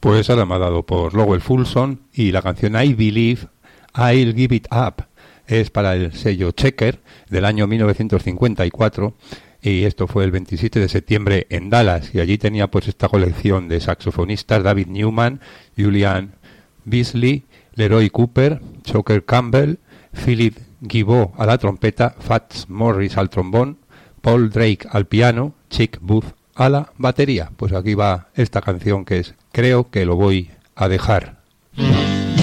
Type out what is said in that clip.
Pues ahora me ha dado por Lowell Fulson y la canción I Believe I'll Give It Up es para el sello Checker del año 1954 y esto fue el 27 de septiembre en Dallas y allí tenía pues esta colección de saxofonistas David Newman, Julian Beasley, Leroy Cooper, Choker Campbell, Philip Gibault a la trompeta, Fats Morris al trombón, Paul Drake al piano, Chick Booth a la batería. Pues aquí va esta canción que es Creo que lo voy a dejar.